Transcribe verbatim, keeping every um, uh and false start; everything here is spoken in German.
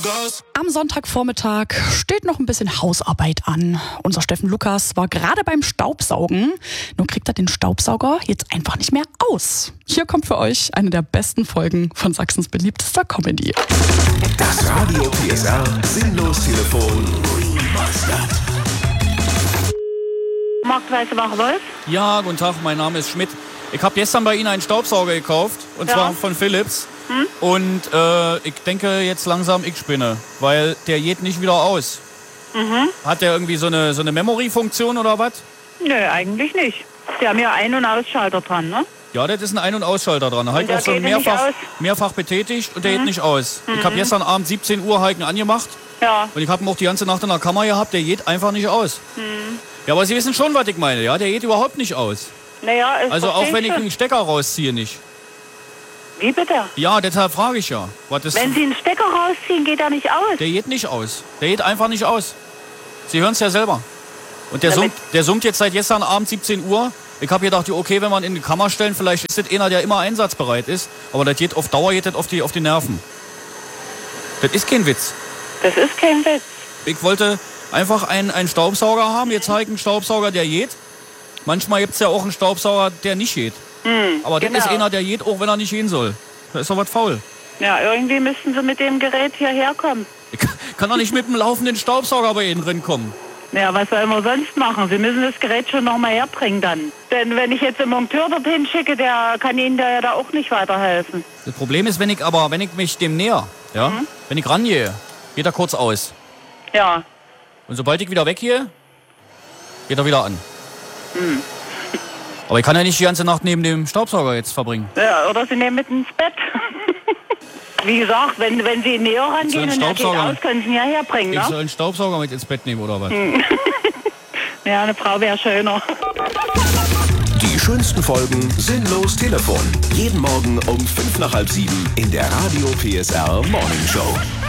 Am Sonntagvormittag steht noch ein bisschen Hausarbeit an. Unser Steffen Lukas war gerade beim Staubsaugen. Nur kriegt er den Staubsauger jetzt einfach nicht mehr aus. Hier kommt für euch eine der besten Folgen von Sachsens beliebtester Comedy. Das Radio P S R Sinnlos-Telefon. Marktweise Wach-Wolf? Ja, guten Tag, mein Name ist Schmidt. Ich habe gestern bei Ihnen einen Staubsauger gekauft, und Ja. zwar von Philips. Hm? Und äh, ich denke jetzt langsam, ich spinne, weil der geht nicht wieder aus. Mhm. Hat der irgendwie so eine, so eine Memory-Funktion oder was? Nö, eigentlich nicht. Die haben ja Ein- und Ausschalter dran, ne? Ja, das ist ein Ein- und Ausschalter dran. Da habe ich der auch schon geht nicht mehrfach, aus? mehrfach betätigt und der geht nicht aus. Ich habe gestern Abend siebzehn Uhr Heiken angemacht Ja. und ich habe ihn auch die ganze Nacht in der Kammer gehabt, der geht einfach nicht aus. Hm. Ja, aber Sie wissen schon, was ich meine, ja? Der geht überhaupt nicht aus. Naja, ist Also auch wenn ich schon. einen Stecker rausziehe, nicht. Wie bitte? Ja, deshalb frage ich ja. Was ist, Wenn Sie einen Stecker rausziehen, geht er nicht aus. der geht nicht aus. Der geht einfach nicht aus. Sie hören es ja selber. Und der Damit- summt, der summt jetzt seit gestern Abend siebzehn Uhr. Ich habe gedacht, okay, wenn man in die Kammer stellen, vielleicht ist das einer, der immer einsatzbereit ist. Aber das geht auf Dauer geht das auf die, auf die Nerven. Das ist kein Witz. Das ist kein Witz. Ich wollte einfach einen, einen Staubsauger haben. Jetzt habe ich einen Staubsauger, der geht. Manchmal gibt es ja auch einen Staubsauger, der nicht geht. Hm, Aber genau. das ist einer, der geht, auch wenn er nicht gehen soll. Da ist doch was faul. Ja, irgendwie müssten Sie mit dem Gerät hierher kommen. Ich kann doch nicht mit dem laufenden Staubsauger bei Ihnen drin kommen. Ja, was sollen wir sonst machen? Sie müssen das Gerät schon noch mal herbringen dann. Denn wenn ich jetzt einen Monteur dorthin schicke, der kann Ihnen da ja da auch nicht weiterhelfen. Das Problem ist, wenn ich aber, wenn ich mich dem näher, ja, Mhm. wenn ich rangehe, geht er kurz aus. Ja. Und sobald ich wieder weggehe, geht er wieder an. Hm. Aber ich kann ja nicht die ganze Nacht neben dem Staubsauger jetzt verbringen. Ja, oder Sie nehmen mit ins Bett. Wie gesagt, wenn, wenn Sie näher So rangehen ein und der geht Staubsauger. aus, können Sie ihn ja herbringen, Ich ne? soll einen Staubsauger mit ins Bett nehmen oder was? Ja, eine Frau wäre schöner. Die schönsten Folgen Sinnlos-Telefon. Jeden Morgen um fünf nach halb sieben in der Radio P S R Morning Show.